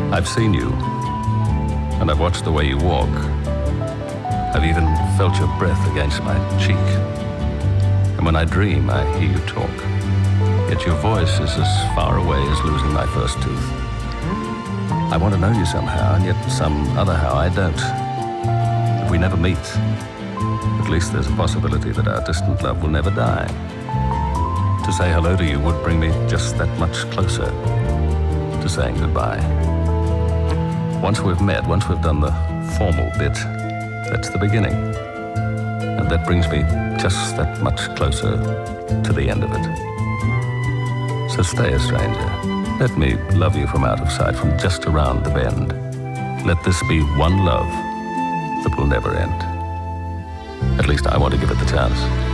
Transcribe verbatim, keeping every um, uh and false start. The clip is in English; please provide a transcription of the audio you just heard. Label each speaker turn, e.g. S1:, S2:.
S1: I've seen you, and I've watched the way you walk. I've even felt your breath against my cheek. And when I dream, I hear you talk. Yet your voice is as far away as losing my first tooth. I want to know you somehow, and yet some other how I don't. If we never meet, at least there's a possibility that our distant love will never die. To say hello to you would bring me just that much closer to saying goodbye. Once we've met, once we've done the formal bit, that's the beginning. And that brings me just that much closer to the end of it. So stay a stranger. Let me love you from out of sight, from just around the bend. Let this be one love that will never end. At least I want to give it the chance.